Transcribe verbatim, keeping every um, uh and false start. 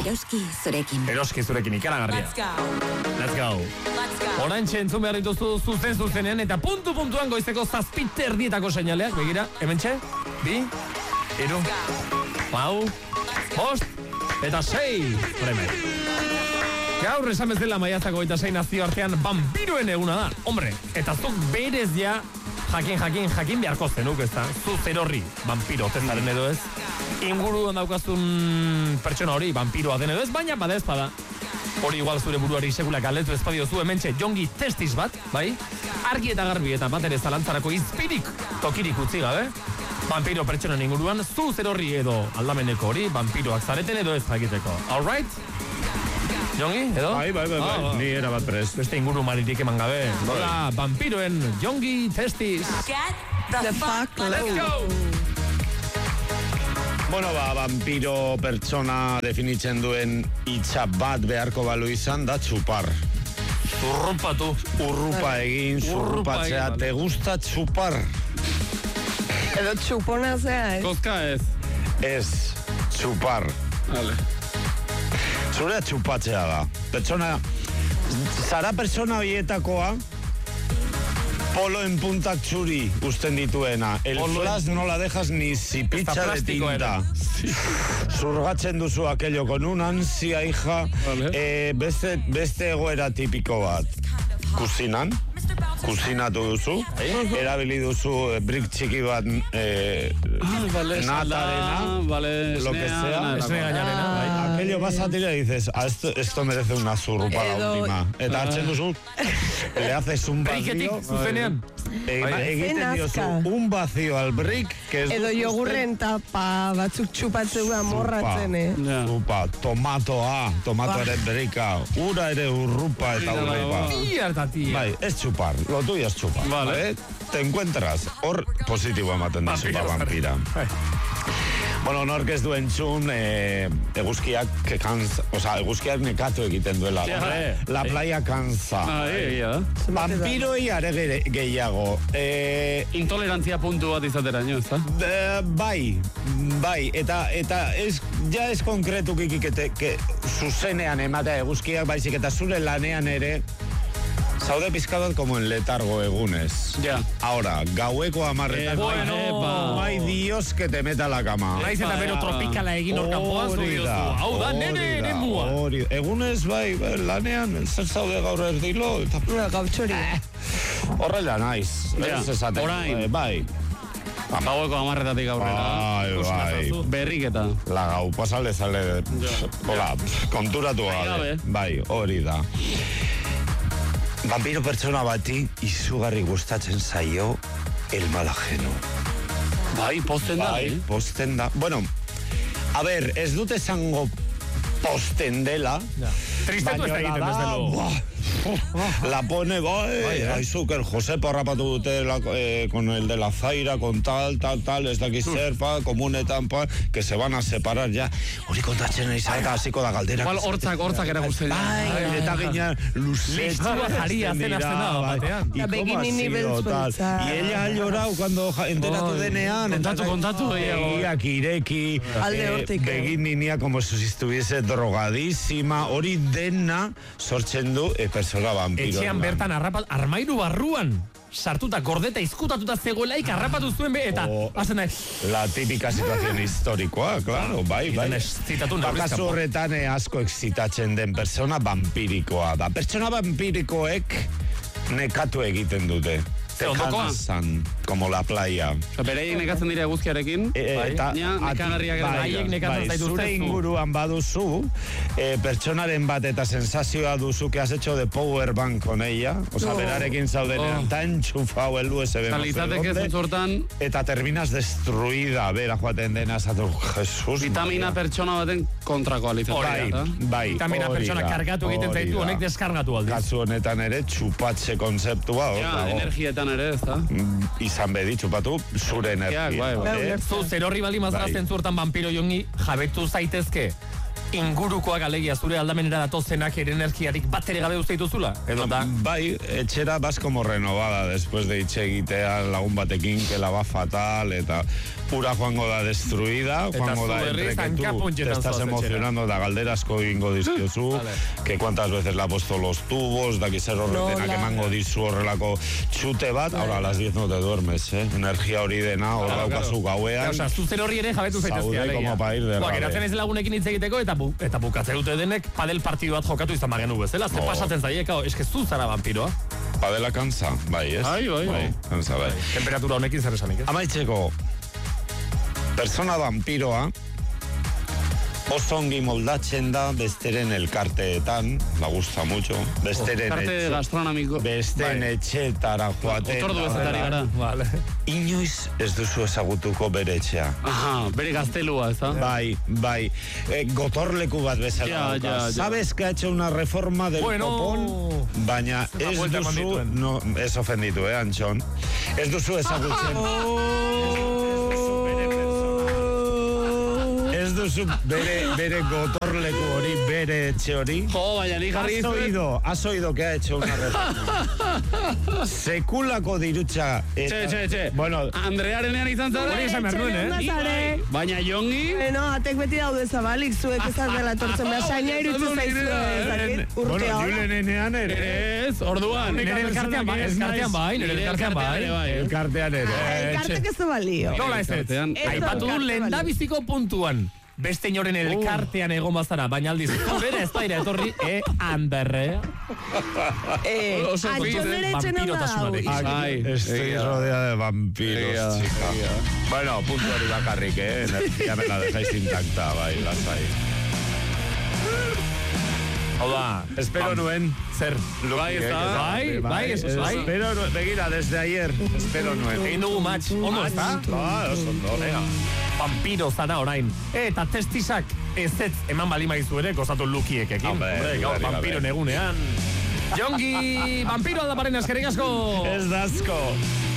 Eroski zurekin. Eroski zurekin, ikaragarria. Let's go. Let's go. Orain txentzun behar dituzu zuzen zuzenean eta puntu puntuan goizeko zazpiter dietako seinaleak, begira, hemen txe, bi, iru, lau, bost, eta sei, horremen. Gaur esan bezala maiatzako eta sei nazio artean vampiroen eguna da, hombre, eta zuk berez ja jakin, jakin, jakin beharko zenuk, ez da, zu zer horri, vampiro, tezaren edo ez, inguruan daukazun pertsona hori, vampiroa den edo ez, baina bada ez bada. Hori igual zure buruari sekula galetu ezpadio zu hementxe jongi testis bat, bai? Argi eta garbi eta bat ere zalantzarako izpirik tokirik utzi gabe. Vampiro pertsonan inguruan, zu zer horri edo aldameneko hori, vampiroak zareten edo ez jakiteko. Alright? Jongi, edo? Bai, bai, bai, bai. Ah, ni era bat prest. Beste inguru maririk eman gabe. Hola, vampiroen jongi testis. Get the fuck low. Let's go! Bueno, ba, vampiro pertsona definitzen duen hitza bat beharko balu izan da txupar. Urrupatu. Urrupa egin, zurrupatzea. Te gusta txupar? Edo txupona zea, ez? Koska ez. Ez, txupar. Vale. Zurea txupatzea da. Pertsona, zara pertsona horietakoa, polo en puntak txuri usten dituena. El Polo flash en... no la dejas ni si picha de tinta. Sí. Zurgatzen duzu aquello con una ansia, hija. Vale. Eh, beste, beste egoera tipiko bat. Kusinan. Kusinatu duzu. Erabili duzu brick txiki bat eh, ah, vale, natarena. Vale, lo que sea. Esnea gainarena. Ah, aquello vas a tirar y dices, ah, esto, esto merece una zurrupada Edo... última. Eta ah. hartzen duzu, le haces un vacío. Egiten diozu un vacío al brick, que es... Edo jogurren tapa batzuk txupatzea morratzen, eh? Zupa, tomatoa, tomatoaren brika, ura ere urrupa eta urrupa. Bai, ez txupar, lo tuyo es chupar. Vale. Te encuentras, hor positibo ematen da zupa vampira. Bueno, nork ez duen txun, eh, eguzkiak que cansa, o sea, eguzkiak nekatu egiten duela. Ja, la playa cansa. Ah, eh, ja. Vampiroi are gehiago. Eh, Intolerantzia puntu bat izateraino, ez da? Bai, bai, eta, eta ez, ja ez konkretu kikikete, que zuzenean ematea eguzkiak, baizik eta zure lanean ere, zaude pizkadat como en letargo egunez. Ja. Ahora, gaueko amarretan. Eh, bueno. Ay, Dios, que te meta la cama. Naiz eta bero tropikala egin orkampoan zu diozu. Hau da, nene, nene mua. Egunez, bai, lanean, zer zaude gaur erdilo. Gautxori. Horrela naiz. Orain. Bai. Gaueko amarretatik aurrera. Bai, bai. Berriketa. La gau, pasale, zale. Hola, konturatu gabe. Bai, hori da. Vampiro pertsona bati izugarri gustatzen zaio el mal ajeno. Bai, posten da. Bai, posten da. Bueno, a ver, ez dute zango posten dela. Tristetu ez da egiten desde luego. La pone, bai, aizu, que el Josepo harrapatu dute la, eh, con el de la Zaira, con tal, tal, tal, ez dakiz zer, pa, komunetan, pa, que se van a separar ya. Hori kontatzen izan eta hasiko da galdera. Igual hortzak, hortzak erakusten. Bai, eta gina luzetua jaria zen azten da batean. ¿Y cómo ha sido tal? Y ella ha llorado cuando enteratu denean. Kontatu, kontatu. Begiak ireki, begin ninia como si estuviese drogadísima, hori dena sortzen du persona vampiro. Etxean bertan arrapat, armairu barruan sartuta gordeta izkutatuta zegoelaik harrapatu zuen be, eta hazen da... La típica situación historikoa, claro, bai, bai. Bakazu horretan asko excitatzen den persona vampirikoa da. Persona vampirikoek nekatu egiten dute. Te cansan, como la playa. Bereiek nekatzen dira eguzkiarekin, eta nekagarriak ere haiek nekatzen zaituzte. Zure inguruan baduzu, pertsonaren bat eta sensazioa duzu que has hecho de power bank con ella, oza, berarekin zaudenean, tan enchufau el U S B eta terminas destruida, bera joaten dena, esatu, Jesus. Vitamina pertsona baten kontrakoa lizatzea. Bai, vitamina pertsona kargatu egiten zaitu, honek deskargatu aldiz. Kasu honetan ere, txupatze konzeptua. Energietan ere, ez da? Izan bedi, txupatu, zure energia. Zu, zer horri bali mazrazten zuertan vampiro jongi, jabetu zaitezke ingurukoak alegia zure aldamenera datozenak ere energiarik bat ere gabe uste dituzula? Edo da? Bai, etxera vas como renovada después de itxe egitea lagun batekin, que la va fatal, eta ura joango da destruida, joango da entre que tú te estás emocionando, da galderazko ingo dizkiozu, vale. Que cuántas veces le ha puesto los tubos, da que ser horretena, que mango dizu horrelako txute bat, vale. Ahora a las diez no te duermes, eh? Energia hori dena, hor claro, daukazu claro. Gauean. Osa, zuzen horri ere jabetu zaitezke. Zaude, como pa ir de rabe. Geratzen ez lagunekin hitz egiteko, eta, bu, eta bukatze dute denek padel partidu bat jokatu izan bagenu bezala. Zer no. Pasatzen zaieka, eske zu zara vampiroa. Padela kansa, bai, ez? Bai, bai, bai. Kansa, bai. Temperatura honekin zer esanik, ez? Amaitzeko, persona vampiroa, oso ongi moldatzen da besteren elkarteetan, la gusta mucho, besteren oh, etxe, gastronómico, besteren bai. Etxetara joaten. Otordu bezetari gara. Vale. Inoiz ez duzu ezagutuko bere etxea. Aha, bere gaztelua, ez da? Bai, bai, eh, gotorleku bat bezala. Ja, ja, ja. Sabes que ha hecho una reforma del bueno. Copón, baina ez duzu, no, ez ofenditu, eh, Antxon, ez duzu ezagutzen. Ez duzu bere, bere gotorleku hori, bere etxe hori. Jo, baina ni jarri Has oído, has oído que ha hecho una reforma. Sekulako dirutza. Txe, txe, txe. Bueno, Andrearenean izan zara. Hori esan behar duen, eh? Baina Jongi. Bueno, atek beti daude zabalik, zuek ezan dela tortzen behar, saina irutzen zaizue. Bueno, Julenenean ere. Ez, orduan. Nere elkartean bai, elkartean bai, nere elkartean bai. Elkartean ere. Elkartek ez du balio. Nola ez ez, aipatu du lendabiziko puntuan. Beste inoren elkartean egon bazara, baina aldiz, bera ez daira etorri, e, Anderre. Eh, Antxonere etxena da hau. Estoy rodeada de vampiros, chica. Bueno, puntu hori bakarrik, eh? Energia me la dejáis intacta, bai, lasai. Hau da, espero nuen. Zer? Bai, ez da. Bai, bai, eso es bai. Espero nuen, begira, desde ayer. Espero nuen. Egin dugu match, ondo ez da? Ba, oso ondo, nea. Vampiro zara orain. Eta testisak ez ez eman balima izu ere, gozatu lukiekekin. Hombre, gau, vampiro negunean. Jongi, vampiro aldaparen eskerrik asko. Ez da asko.